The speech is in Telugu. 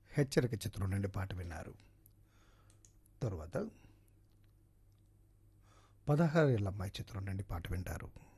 హెచ్చరిక చిత్రం నుండి పాట విన్నారు. తరువాత 16 ఏళ్ల అమ్మాయి చిత్రం నుండి పాట వింటారు.